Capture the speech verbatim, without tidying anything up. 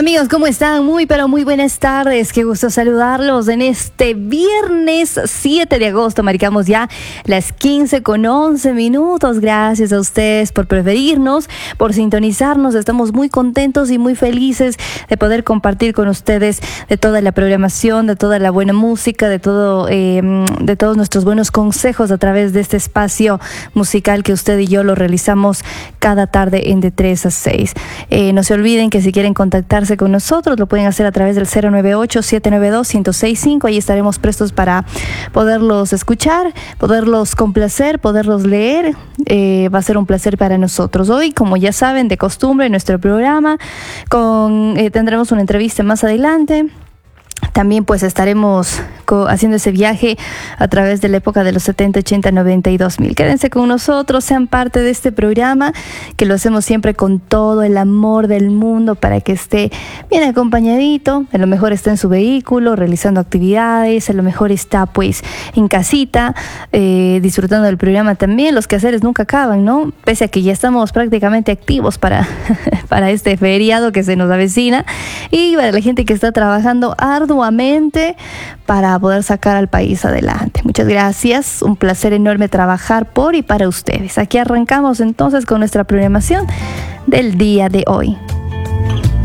Amigos, ¿cómo están? Muy, pero muy buenas tardes. Qué gusto saludarlos en este viernes siete de agosto. Marcamos ya las quince con once minutos. Gracias a ustedes por preferirnos, por sintonizarnos. Estamos muy contentos y muy felices de poder compartir con ustedes de toda la programación, de toda la buena música, de todo, eh, de todos nuestros buenos consejos a través de este espacio musical que usted y yo lo realizamos cada tarde en de tres a seis. Eh, no se olviden que si quieren contactarse con nosotros, lo pueden hacer a través del cero nueve ocho, siete nueve dos, uno cero seis cinco. Ahí estaremos prestos para poderlos escuchar, poderlos complacer, poderlos leer. Eh, va a ser un placer para nosotros. Hoy, como ya saben, de costumbre, en nuestro programa con, eh, tendremos una entrevista más adelante. También pues estaremos co- haciendo ese viaje a través de la época de los setenta, ochenta, noventa y dos mil. Quédense con nosotros, sean parte de este programa que lo hacemos siempre con todo el amor del mundo para que esté bien acompañadito. A lo mejor está en su vehículo realizando actividades, a lo mejor está pues en casita eh, disfrutando del programa también. Los quehaceres nunca acaban, ¿no? Pese a que ya estamos prácticamente activos para, para este feriado que se nos avecina, y para la gente que está trabajando arduamente para poder sacar al país adelante. Muchas gracias, un placer enorme trabajar por y para ustedes. Aquí arrancamos entonces con nuestra programación del día de hoy.